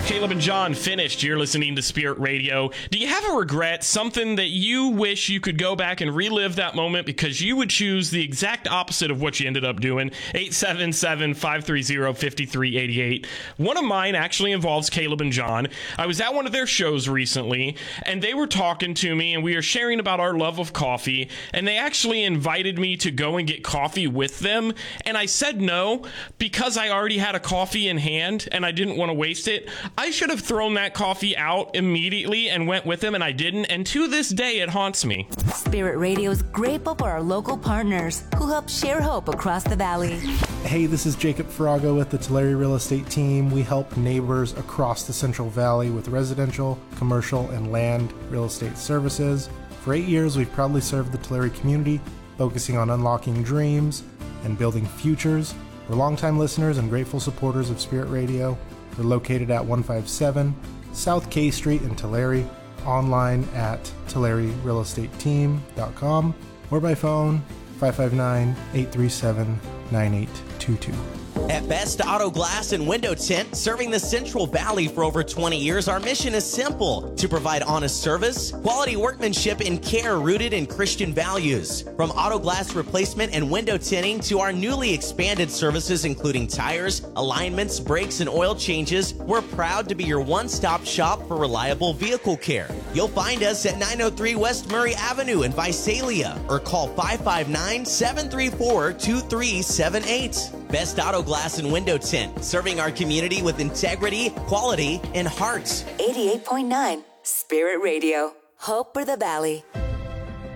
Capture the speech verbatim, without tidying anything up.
Caleb and John finished. You're listening to Spirit Radio. Do you have a regret, something that you wish you could go back and relive that moment because you would choose the exact opposite of what you ended up doing? eight seven seven, five three zero, five three eight eight. One of mine actually involves Caleb and John. I was at one of their shows recently, and they were talking to me, and we were sharing about our love of coffee, and they actually invited me to go and get coffee with them, and I said no because I already had a coffee in hand, and I didn't want to waste it. I should have thrown that coffee out immediately and went with them, and I didn't, and to this day, it haunts me. Spirit Radio is grateful for our local partners who help share hope across the valley. Hey, this is Jacob Farago with the Tulare Real Estate Team. We help neighbors across the Central Valley with residential, commercial, and land real estate services. For eight years, we've proudly served the Tulare community, focusing on unlocking dreams and building futures. We're longtime listeners and grateful supporters of Spirit Radio. We're located at one five seven South K Street in Tulare, online at tulare real estate team dot com, or by phone five five nine, eight three seven, nine eight two two. At Best Auto Glass and Window Tint, serving the Central Valley for over twenty years, our mission is simple: to provide honest service, quality workmanship, and care rooted in Christian values. From auto glass replacement and window tinting to our newly expanded services including tires, alignments, brakes, and oil changes, we're proud to be your one-stop shop for reliable vehicle care. You'll find us at nine oh three West Murray Avenue in Visalia, or call five five nine, seven three four, two three seven eight. Best Auto Glass and Window Tint, serving our community with integrity, quality, and heart. eighty-eight point nine Spirit Radio. Hope for the Valley.